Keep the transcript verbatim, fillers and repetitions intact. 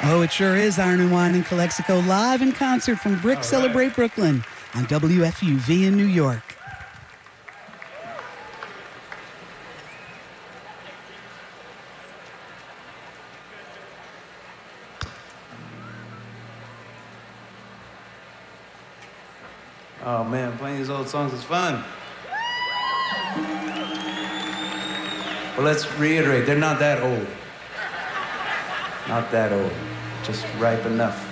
Oh, it sure is. Iron and Wine and Calexico live in concert from Brick All Celebrate right. Brooklyn on W F U V in New York. Oh man, playing these old songs is fun. But let's reiterate, they're not that old. Not that old, just ripe enough.